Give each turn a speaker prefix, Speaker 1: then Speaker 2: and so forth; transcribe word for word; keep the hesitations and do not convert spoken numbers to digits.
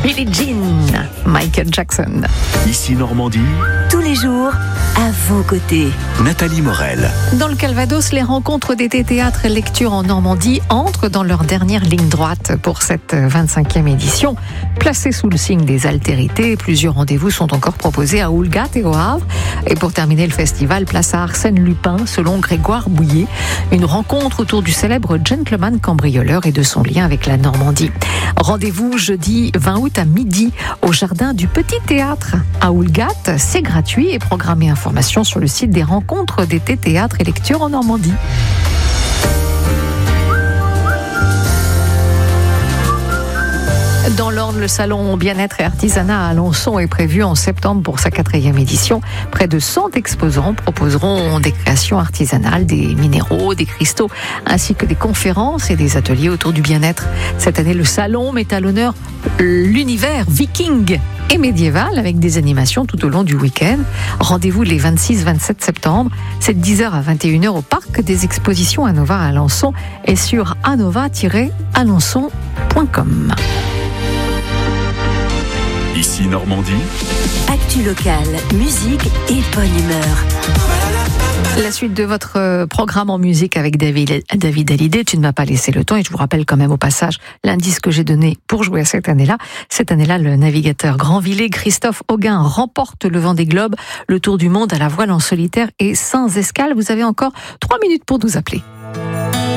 Speaker 1: Billie Jean, Michael Jackson.
Speaker 2: Ici Normandie,
Speaker 3: tous les jours, à vos côtés.
Speaker 2: Nathalie Morel.
Speaker 1: Dans le Calvados, les rencontres d'été théâtre et lecture en Normandie entrent dans leur dernière ligne droite pour cette vingt-cinquième édition. Placée sous le signe des altérités, plusieurs rendez-vous sont encore proposés à Houlgat et au Havre. Et pour terminer le festival, place à Arsène Lupin, selon Grégoire Bouillet. Une rencontre autour du célèbre gentleman cambrioleur et de son lien avec la Normandie. Rendez-vous jeudi vingt août à midi au jardin du Petit Théâtre à Houlgat. C'est gratuit et programmez information sur le site des rencontres d'été théâtre et lecture en Normandie. Dans l'Orne, le salon bien-être et artisanat à Alençon est prévu en septembre pour sa quatrième édition. Près de cent exposants proposeront des créations artisanales, des minéraux, des cristaux, ainsi que des conférences et des ateliers autour du bien-être. Cette année, le salon met à l'honneur l'univers viking et médiéval avec des animations tout au long du week-end. Rendez-vous les vingt-six vingt-sept septembre. C'est de dix heures à vingt et une heures au parc des expositions Anova à Alençon et sur anova tiret alençon point com.
Speaker 2: Ici Normandie,
Speaker 3: Actu locale, musique et bonne humeur.
Speaker 1: La suite de votre programme en musique avec David, David Hallyday, Tu ne m'as pas laissé le temps, et je vous rappelle quand même au passage l'indice que j'ai donné pour jouer à cette année-là. Cette année-là, le navigateur Grandvillers, Christophe Auguin, remporte le Vendée Globe, le tour du monde à la voile en solitaire et sans escale. Vous avez encore trois minutes pour nous appeler.